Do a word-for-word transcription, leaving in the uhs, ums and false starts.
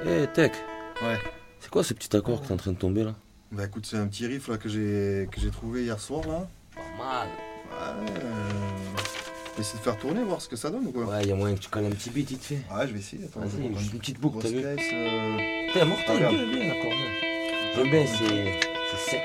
Eh, Tech, Ouais. c'est quoi ce petit accord qui est en train de tomber là? Bah écoute, c'est un petit riff là que j'ai que j'ai trouvé hier soir là. Pas mal. Ouais. Euh... Essayer de faire tourner, voir ce que ça donne ou quoi. Ouais, y'a moyen que tu cales un petit beat vite fait. Ouais, je vais essayer. Attends, je Vas-y, vais prendre juste une petite boucle, grosse t'as vu? caisse, euh... T'es mortel, Regarde. bien, bien, l'accord. J'aime bien, c'est c'est sec.